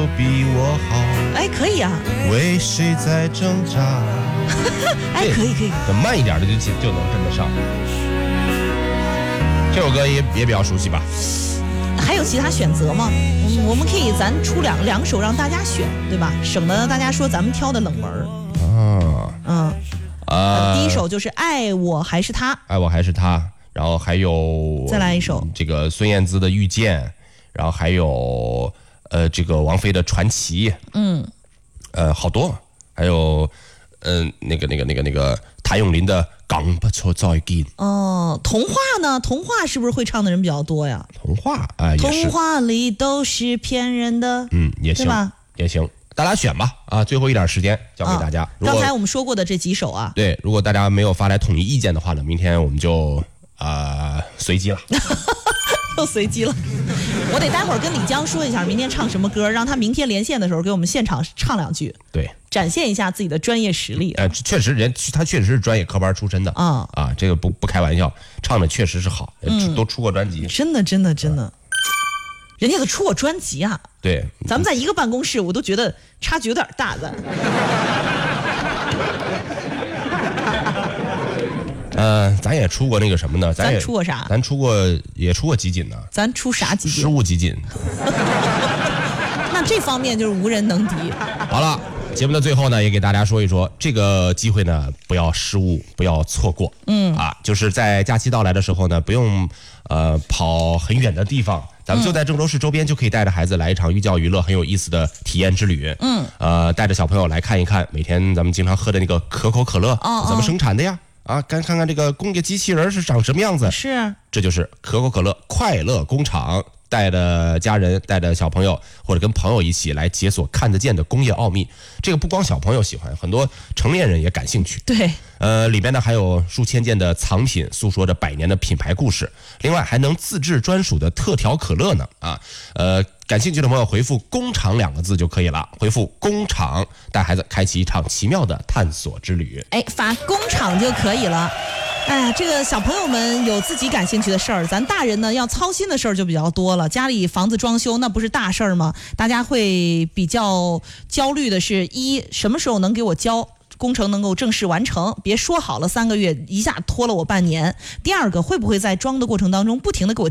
比我好。 哎，可以啊。 为谁在挣扎？ 哎，可以。 慢一点的就能跟得上。这首歌也比较熟悉吧？ 还有其他选择吗？我们可以咱出两首让大家选，对吧？省得大家说咱们挑的冷门。第一首就是《爱我还是他》， 爱我还是他，然后还有再来一首这个孙燕姿的《遇见》，然后还有这个王菲的《传奇》，好多，还有那个谭咏麟的《讲不出再见》。 童话呢？童话是不是会唱的人比较多呀？ 童话童话里都是骗人的。 也行， 对吧？ 也行，大家选吧啊！最后一点时间交给大家。 刚才我们说过的这几首啊， 对，如果大家没有发来统一意见的话呢，明天我们就随机了。 又随机了。我得待会儿跟李江说一下明天唱什么歌，让他明天连线的时候给我们现场唱两句， 对， 展现一下自己的专业实力。 确实他确实是专业科班出身的这个不开玩笑，唱的确实是好，都出过专辑。 真的，人家都出过专辑啊。 对， 咱们在一个办公室，我都觉得差距有点大的。 咱也出过那个什么呢？ 咱出过啥？ 咱也出过集锦呢。 咱出啥集锦？ 失误集锦。 那这方面就是无人能敌。 好了，节目的最后呢，也给大家说一说这个机会呢，不要失误，不要错过。就是在假期到来的时候呢，不用跑很远的地方。咱们就在郑州市周边就可以带着孩子来一场寓教于乐很有意思的体验之旅。带着小朋友来看一看每天咱们经常喝的那个可口可乐怎么生产的呀？看看这个工业机器人是长什么样子？ 是， 这就是可口可乐快乐工厂，带着家人、带着小朋友或者跟朋友一起来解锁看得见的工业奥秘。这个不光小朋友喜欢，很多成年人也感兴趣。 对， 里边呢还有数千件的藏品，诉说着100年的品牌故事。另外还能自制专属的特调可乐呢。感兴趣的朋友回复“工厂”2个字就可以了。回复“工厂”，带孩子开启一场奇妙的探索之旅。 发“工厂”就可以了。这个小朋友们有自己感兴趣的事儿，咱大人呢要操心的事儿就比较多了。家里房子装修那不是大事儿吗？大家会比较焦虑的是，什么时候能给我交？工程能够正式完成，别说好了3个月，一下拖了我半年。第二个，会不会在装的过程当中不停的给我